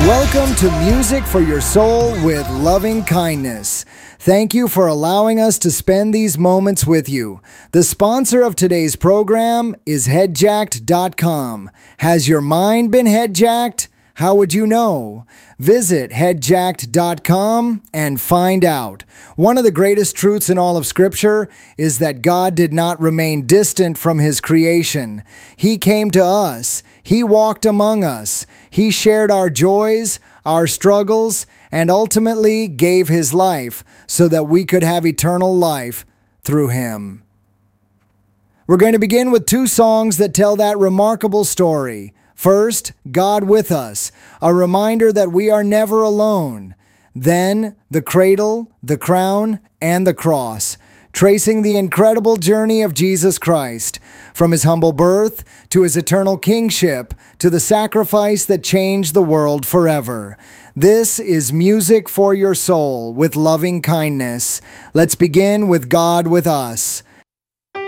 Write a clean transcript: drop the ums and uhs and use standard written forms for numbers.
Welcome to Music for Your Soul with Loving Kindness. Thank you for allowing us to spend these moments with you. The sponsor of today's program is headjacked.com. Has your mind been headjacked? How would you know? Visit headjacked.com and find out. One of the greatest truths in all of Scripture is that God did not remain distant from His creation. He came to us. He walked among us. He shared our joys, our struggles, and ultimately gave His life so that we could have eternal life through Him. We're going to begin with two songs that tell that remarkable story. First, God with Us, a reminder that we are never alone. Then, The Cradle, The Crown, and the Cross, tracing the incredible journey of Jesus Christ, from His humble birth to His eternal kingship to the sacrifice that changed the world forever. This is Music for Your Soul with Loving Kindness. Let's begin with God with Us.